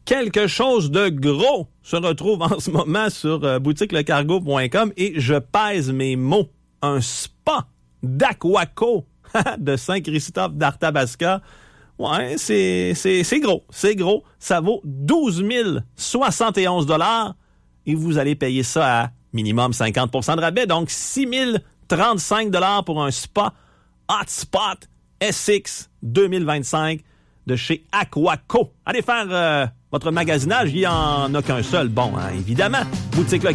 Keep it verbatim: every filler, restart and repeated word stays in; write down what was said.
quelque chose de gros se retrouve en ce moment sur euh, boutique le cargo point com et je pèse mes mots. Un spa d'Aquaco de Saint-Christophe d'Arthabasca. Ouais, c'est, c'est, c'est gros. C'est gros. Ça vaut douze mille soixante et onze dollars et vous allez payer ça à minimum cinquante pour cent de rabais. Donc, six mille trente-cinq dollars pour un spa Hotspot S X deux mille vingt-cinq de chez Aquaco. Allez faire euh, votre magasinage. Il n'y en a qu'un seul. Bon, hein, évidemment, boutique le